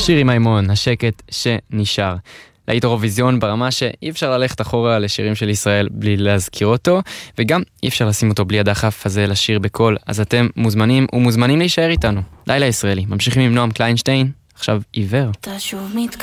שירי מימון, השקט שנשאר. להיט אירוויזיון ברמה שאי אפשר ללכת אחורה לשירים של ישראל בלי להזכיר אותו, וגם אי אפשר לשים אותו בלי הדחף הזה לשיר בקול, אז אתם מוזמנים ומוזמנים להישאר איתנו. לילה ישראלי, ממשיכים עם נועם קליינשטיין, עכשיו עיוור. אתה שוב מתקרב